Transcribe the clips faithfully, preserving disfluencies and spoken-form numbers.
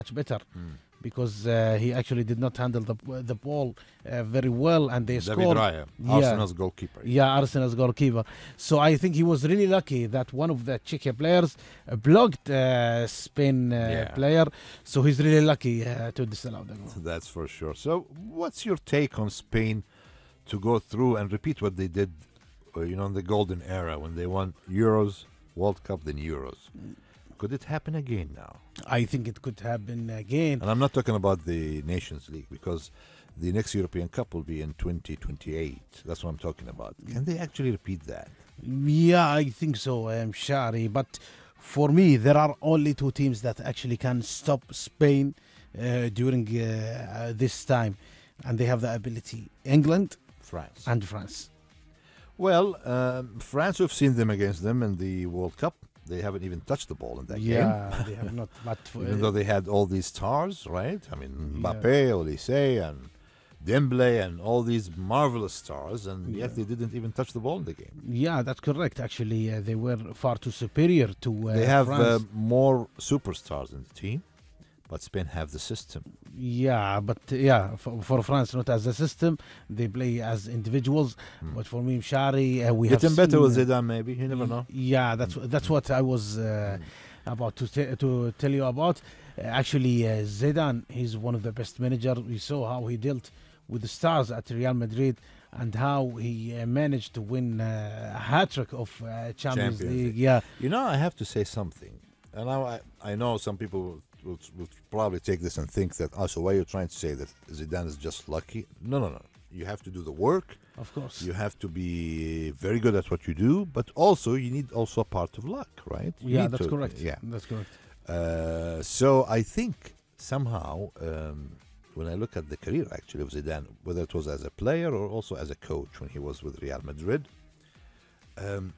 much better Mm. because uh, he actually did not handle the the ball uh, very well, and they David scored. Raya, Yeah. Arsenal's goalkeeper. Yeah, Arsenal's goalkeeper. So I think he was really lucky that one of the Czechia players uh, blocked uh, Spain uh, Yeah. player. So he's really lucky uh, to disallow the goal. That's for sure. So, what's your take on Spain to go through and repeat what they did, uh, you know, in the golden era when they won Euros, World Cup, then Euros? Could it happen again now? I think it could happen again. And I'm not talking about the Nations League because the next European Cup will be in twenty twenty-eight. That's what I'm talking about. Can they actually repeat that? Yeah, I think so, um, Shari. But for me, there are only two teams that actually can stop Spain uh, during uh, uh, this time, and they have the ability: England France. and France. Well, um, France, we've seen them against them in the World Cup. They haven't even touched the ball in that game. Yeah, they have not. But uh, Even though they had all these stars, right? I mean, Yeah. Mbappe, Olise, and Dembele, and all these marvelous stars, and yet Yeah. they didn't even touch the ball in the game. yeah, that's correct. Actually, uh, they were far too superior to uh, they have uh, France. more superstars in the team, but Spain have the system. Yeah, but uh, yeah, for, for France, not as a system, they play as individuals. Hmm. But for me, Shari, uh, we have Getting better seen, with uh, Zidane, maybe. You never know. Yeah, that's that's what I was uh, about to te- to tell you about. Uh, actually, uh, Zidane, he's one of the best managers. We saw how he dealt with the stars at Real Madrid and how he uh, managed to win uh, a hat trick of uh, Champions, Champions League. League. Yeah, You know, I have to say something. And now I, I know some people will, will, will probably take this and think that, oh, so why are you trying to say that Zidane is just lucky? No, no, no. You have to do the work. of course. You have to be very good at what you do, but also you need also a part of luck, right? You yeah, need that's to- correct. Yeah. That's correct. Uh, so I think somehow um, when I look at the career actually of Zidane, whether it was as a player or also as a coach when he was with Real Madrid, um,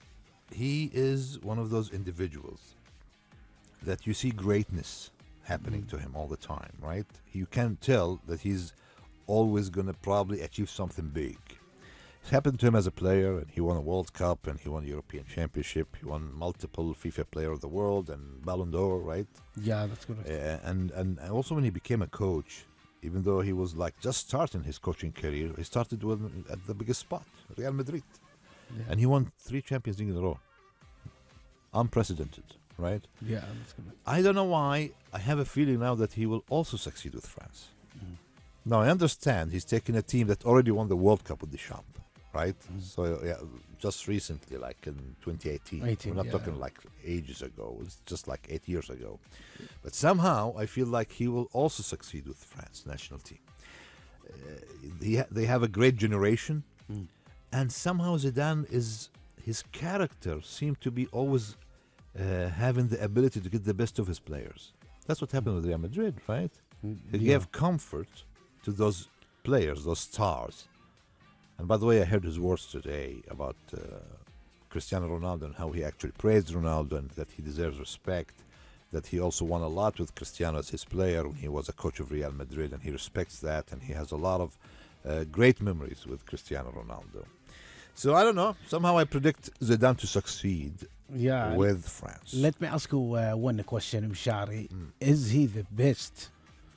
he is one of those individuals that you see greatness happening to him all the time, right? You can tell that he's always going to probably achieve something big. It happened to him as a player, and he won a World Cup, and he won a European Championship. He won multiple FIFA Player of the World and Ballon d'Or, right? Yeah, that's correct. Uh, and, and and also when he became a coach, even though he was like just starting his coaching career, he started with at the biggest spot, Real Madrid, Yeah, and he won three Champions League in a row. Unprecedented, right? yeah that's correct. I don't know why. I have a feeling now that he will also succeed with France. Mhm. Now I understand he's taking a team that already won the World Cup with Deschamps, right? Mhm. So yeah, just recently, like in twenty eighteen. eighteen, We're not yeah. talking like ages ago. It's just like eight years ago. But somehow I feel like he will also succeed with France national team. Uh, they, ha- they have a great generation, Mm. and somehow Zidane is his character seemed to be always uh, having the ability to get the best of his players. That's what happened with Real Madrid, right? Mm, He yeah. gave comfort to those players, those stars. And by the way, I heard his words today about uh, Cristiano Ronaldo and how he actually praised Ronaldo and that he deserves respect. That he also won a lot with Cristiano as his player when he was a coach of Real Madrid, and he respects that, and he has a lot of uh, great memories with Cristiano Ronaldo. So I don't know. Somehow I predict Zidane to succeed Yeah, with France. let me ask you uh, one question, Mshari. Mm. Is he the best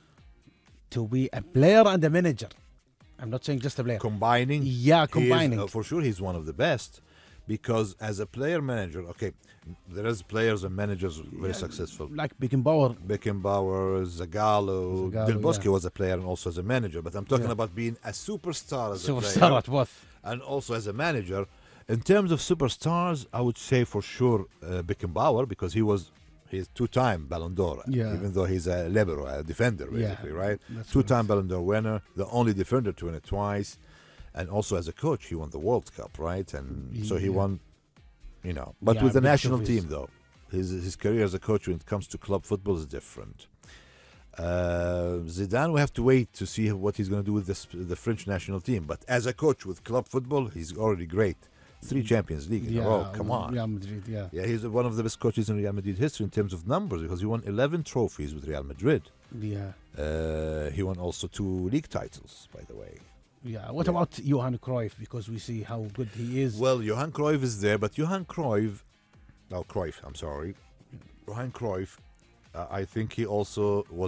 to be a player and a manager? I'm not saying just a player. Combining, Yeah, he is, combining. uh, for sure, he's one of the best because as a player manager, okay, there is players and managers very Yeah, successful. Like Beckenbauer. Beckenbauer, Zagallo, Zagallo, Del Bosque yeah. was a player and also as a manager. But I'm talking Yeah. about being a superstar as a Superstar player at both. and also as a manager. In terms of superstars, I would say for sure uh, Beckenbauer because he was he's two-time Ballon d'Or, Yeah. even though he's a libero, a defender, basically, Yeah, right? that's Two-time correct. Ballon d'Or winner, the only defender to win it twice, and also as a coach, he won the World Cup, right? And so he Yeah. won, you know. But Yeah, with the big national trophies. team, though, his his career as a coach when it comes to club football is different. Uh, Zidane, we have to wait to see what he's going to do with this, the French national team. But as a coach with club football, he's already great. Three Champions League in Yeah, a row. Come with on. Real Madrid, yeah. Yeah, he's one of the best coaches in Real Madrid history in terms of numbers because he won eleven trophies with Real Madrid. Yeah. Uh, he won also two league titles, by the way. Yeah. What Yeah. about Johan Cruyff? Because we see how good he is. Well, Johan Cruyff is there, but Johan Cruyff, no, Cruyff, I'm sorry. Johan Cruyff, uh, I think he also was